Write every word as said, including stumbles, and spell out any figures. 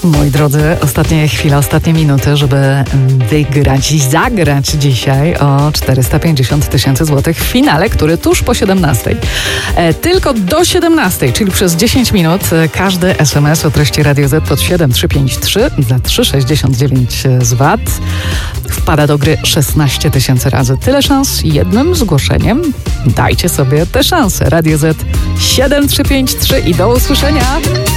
Moi drodzy, ostatnie chwile, ostatnie minuty, żeby wygrać i zagrać dzisiaj o czterysta pięćdziesiąt tysięcy złotych w finale, który tuż po siedemnastej. E, tylko do siedemnastej, czyli przez dziesięć minut, każdy es em es o treści Radio Z pod siedem trzy pięć trzy za trzy sześćdziesiąt dziewięć z V A T wpada do gry szesnaście tysięcy razy. Tyle szans jednym zgłoszeniem. Dajcie sobie tę szansę. Radio Z siedem trzy pięć trzy i do usłyszenia.